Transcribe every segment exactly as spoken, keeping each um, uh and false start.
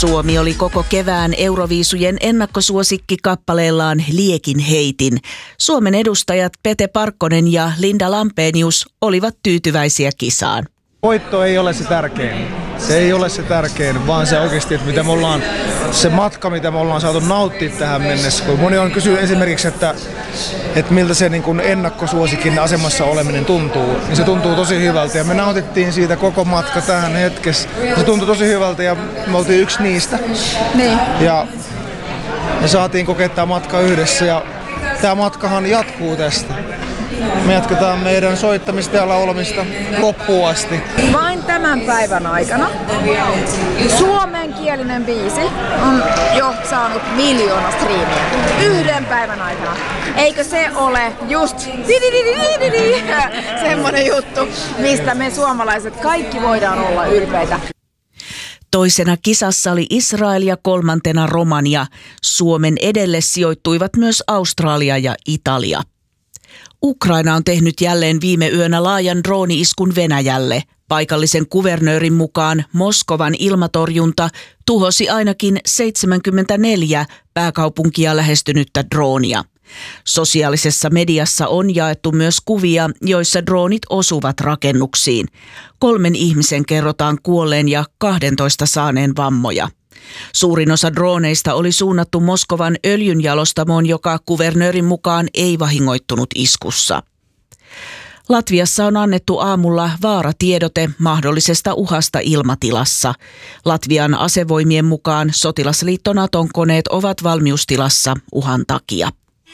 Suomi oli koko kevään Euroviisujen ennakkosuosikki kappaleellaan Liekin heitin. Suomen edustajat Pete Parkkonen ja Linda Lampenius olivat tyytyväisiä kisaan. Voitto ei ole se tärkein. Se ei ole se tärkein, vaan se oikeasti, että mitä me ollaan, se matka, mitä me ollaan saatu nauttia tähän mennessä. Kun moni on kysynyt esimerkiksi, että, että miltä se niin kuin ennakkosuosikin asemassa oleminen tuntuu, niin se tuntuu tosi hyvältä. Ja me nautittiin siitä koko matka tähän hetkessä. Se tuntui tosi hyvältä ja me oltiin yksi niistä. Niin. Ja me saatiin kokea tämä matka yhdessä ja tämä matkahan jatkuu tästä. Me jatketaan meidän soittamista ja laulamista loppuun asti. Vain tämän päivän aikana suomenkielinen biisi on jo saanut miljoona striimiä. Yhden päivän aikana. Eikö se ole just semmoinen juttu, mistä me suomalaiset kaikki voidaan olla ylpeitä. Toisena kisassa oli Israel ja kolmantena Romania. Suomen edelle sijoittuivat myös Australia ja Italia. Ukraina on tehnyt jälleen viime yönä laajan drooni-iskun Venäjälle. Paikallisen kuvernöörin mukaan Moskovan ilmatorjunta tuhosi ainakin seitsemänkymmentäneljä pääkaupunkia lähestynyttä droonia. Sosiaalisessa mediassa on jaettu myös kuvia, joissa droonit osuvat rakennuksiin. Kolmen ihmisen kerrotaan kuolleen ja kahdentoista saaneen vammoja. Suurin osa drooneista oli suunnattu Moskovan öljynjalostamoon, joka kuvernöörin mukaan ei vahingoittunut iskussa. Latviassa on annettu aamulla vaaratiedote mahdollisesta uhasta ilmatilassa. Latvian asevoimien mukaan sotilasliitto Naton koneet ovat valmiustilassa uhan takia.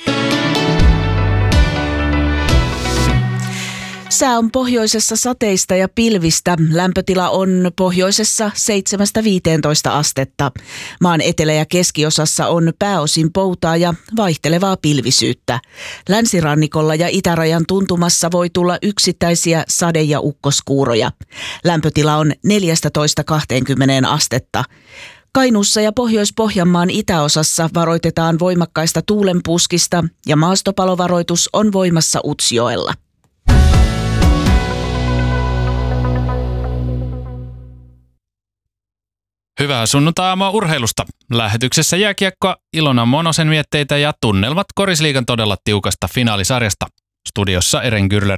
Sää on pohjoisessa sateista ja pilvistä. Lämpötila on pohjoisessa seitsemästä viiteentoista astetta. Maan etelä- ja keskiosassa on pääosin poutaa ja vaihtelevaa pilvisyyttä. Länsirannikolla ja itärajan tuntumassa voi tulla yksittäisiä sade- ja ukkoskuuroja. Lämpötila on neljästätoista kaksikymmentä astetta. Kainuussa ja Pohjois-Pohjanmaan itäosassa varoitetaan voimakkaista tuulenpuskista ja maastopalovaroitus on voimassa Utsjoella. Hyvää sunnuntai-aamua urheilusta. Lähetyksessä jääkiekkoa, Ilona Monosen mietteitä ja tunnelmat Korisliigan todella tiukasta finaalisarjasta. Studiossa Eren Gürler.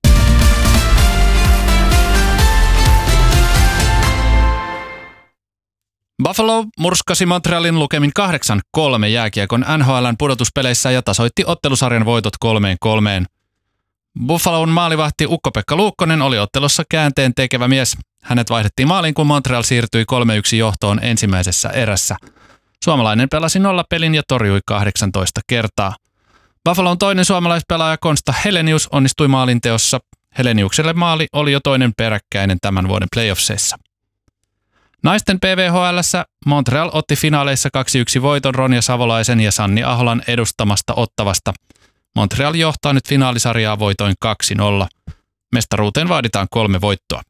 Buffalo murskasi Montrealin lukemin kahdeksan kolme jääkiekon N H L:n pudotuspeleissä ja tasoitti ottelusarjan voitot kolmeen kolmeen. Buffalon maalivahti Ukko-Pekka Luukkonen oli ottelussa käänteen tekevä mies. Hänet vaihdettiin maaliin, kun Montreal siirtyi kolme yksi johtoon ensimmäisessä erässä. Suomalainen pelasi nollapelin ja torjui kahdeksantoista kertaa. Buffalon toinen suomalaispelaaja Konsta Helenius onnistui maalinteossa. Heleniukselle maali oli jo toinen peräkkäinen tämän vuoden playoffseissa. Naisten P V H L:ssä Montreal otti finaaleissa kaksi yksi voiton Ronja Savolaisen ja Sanni Aholan edustamasta Ottavasta. Montreal johtaa nyt finaalisarjaa voitoin kaksi nolla. Mestaruuteen vaaditaan kolme voittoa.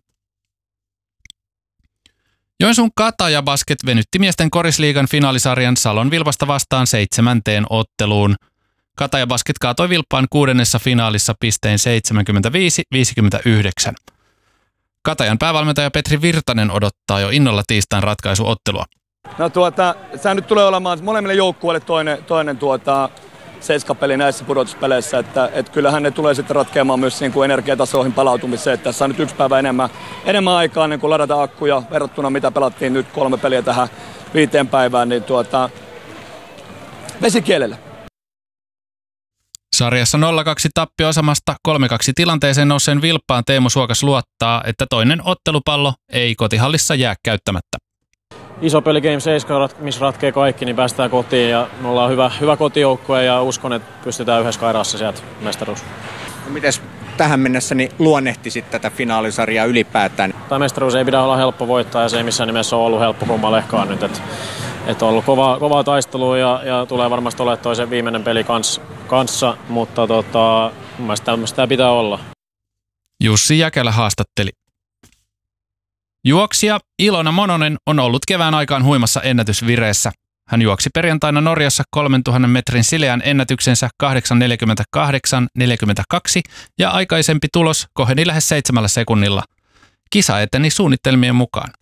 Joensuun Kataja Basket venytti miesten Korisliigan finaalisarjan Salon Vilpasta vastaan seitsemänteen otteluun. Kataja Basket kaatoi Vilppaan kuudennessa finaalissa pistein seitsemänkymmentäviisi viisikymmentäyhdeksän. Katajan päävalmentaja Petri Virtanen odottaa jo innolla tiistain ratkaisuottelua. No tuota, tämä nyt tulee olemaan molemmille joukkueille toinen, toinen tuota, seiskapeli näissä pudotuspeleissä, että et kyllähän ne tulee sitten ratkeamaan myös niin kuin energiatasoihin palautumiseen, että tässä on nyt yksi päivä enemmän, enemmän aikaa niin kuin ladata akkuja verrattuna mitä pelattiin nyt kolme peliä tähän viiteen päivään, niin tuota, vesikielellä. Sarjassa nolla kaksi tappioasemasta kolme kaksi tilanteeseen nousseen Vilppaan Teemu Suokas luottaa, että toinen ottelupallo ei kotihallissa jää käyttämättä. Iso peli Game seitsemän, missä ratkee kaikki, niin päästään kotiin ja me ollaan hyvä, hyvä kotijoukkue ja uskon, että pystytään yhdessä kairassa sieltä mestaruus. No mites tähän mennessä niin luonnehtisit tätä finaalisarjaa ylipäätään? Tämä mestaruus ei pidä olla helppo voittaa ja se ei missään nimessä ole ollut helppo kummallekaan nyt. Että et on ollut kovaa, kovaa taistelua ja, ja tulee varmasti olemaan toisen viimeinen peli kans, kanssa, mutta tota, mun mielestä tämmöistä pitää olla. Jussi Jäkelä haastatteli. Juoksija Ilona Mononen on ollut kevään aikaan huimassa ennätysvireessä. Hän juoksi perjantaina Norjassa kolmentuhannen metrin sileän ennätyksensä kahdeksan neljäkymmentäkahdeksan neljäkymmentäkaksi ja aikaisempi tulos koheni lähes seitsemällä sekunnilla. Kisa eteni suunnitelmien mukaan.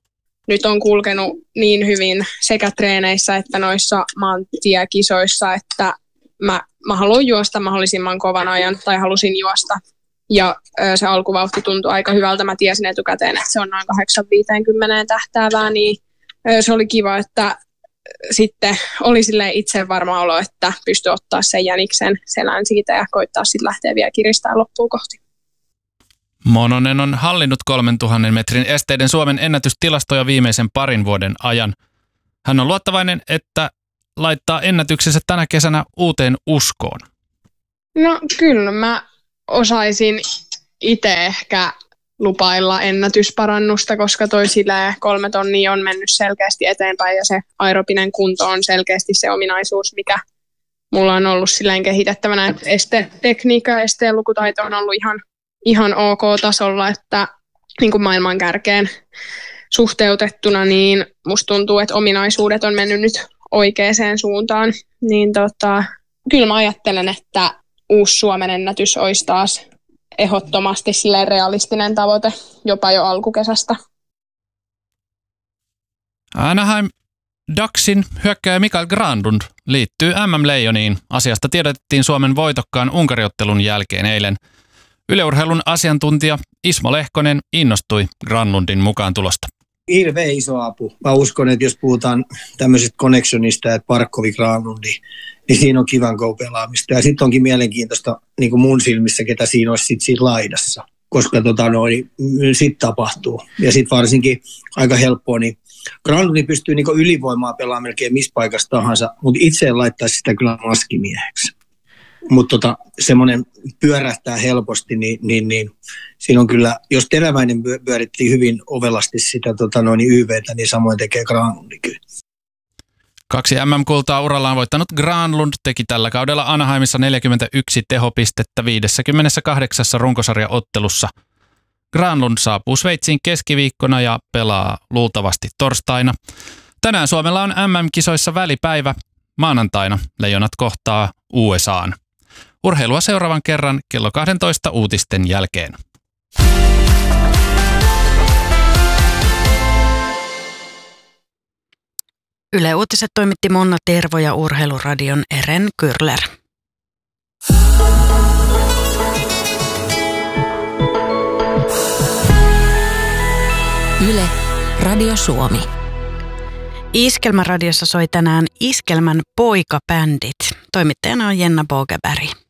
nyt on kulkenut niin hyvin sekä treeneissä että noissa maantiekisoissa, että mä, mä haluan juosta mahdollisimman kovan ajan tai halusin juosta. Ja ö, se alkuvauhti tuntui aika hyvältä. Mä tiesin etukäteen, että se on noin kahdeksan viisikymmentä tähtäävää, niin ö, se oli kiva, että sitten oli silleen itse varma olo, että pystyi ottaa sen jäniksen selän siitä ja koittaa sitten lähteä vielä kiristää loppuun kohti. Mononen on hallinnut kolmentuhannen metrin esteiden Suomen ennätystilastoja viimeisen parin vuoden ajan. Hän on luottavainen, että laittaa ennätyksensä tänä kesänä uuteen uskoon. No kyllä, mä osaisin itse ehkä lupailla ennätysparannusta, koska toi silleen kolme tonnia on mennyt selkeästi eteenpäin ja se aerobinen kunto on selkeästi se ominaisuus, mikä mulla on ollut silleen kehitettävänä. Estetekniikka ja esteen lukutaito on ollut ihan, ihan ok tasolla, että niin kuin maailman kärkeen suhteutettuna, niin musta tuntuu, että ominaisuudet on mennyt nyt oikeaan suuntaan. Niin tota, kyllä mä ajattelen, että uusi Suomen ennätys olisi taas ehdottomasti silleen realistinen tavoite jopa jo alkukesästä. Anaheim Ducksin hyökkääjä Mikael Granlund liittyy M M-leijoniin. Asiasta tiedotettiin Suomen voitokkaan Unkariottelun jälkeen eilen. Yleurheilun asiantuntija Ismo Lehkonen innostui Granlundin mukaan tulosta. Hirveän iso apu. Mä uskon, että jos puhutaan tämmöisestä connectionista, että Parkkovi Granlundi, niin siinä on kivan go-pelaamista. Ja sitten onkin mielenkiintoista niin kuin mun silmissä, ketä siinä olisi sit siinä laidassa, koska tota, no, niin, sitten tapahtuu. Ja sitten varsinkin aika helppoa, niin Granlundi pystyy niin kuin ylivoimaa pelaamaan melkein missä paikassa tahansa, mutta itse en laittaisi sitä kyllä maskimieheksi. Mutta tota, semmoinen pyörähtää helposti, niin, niin, niin siinä on kyllä, jos Teräväinen pyöritti hyvin ovelasti sitä tota, noin Y V:tä, niin samoin tekee Granlundi kyllä. Kaksi M M-kultaa urallaan voittanut Granlund teki tällä kaudella Anaheimissa neljäkymmentäyksi tehopistettä viisikymmentäkahdeksan runkosarjaottelussa. Granlund saapuu Sveitsiin keskiviikkona ja pelaa luultavasti torstaina. Tänään Suomella on M M-kisoissa välipäivä. Maanantaina Leijonat kohtaa U S A:n. Urheilua seuraavan kerran kello kaksitoista uutisten jälkeen. Yle Uutiset toimitti Monna Tervo ja Urheiluradion Eren Kyrler. Yle Radio Suomi. Iskelmäradiossa soi tänään Iskelmän poikabändit. Toimittajana on Jenna Bogeberg.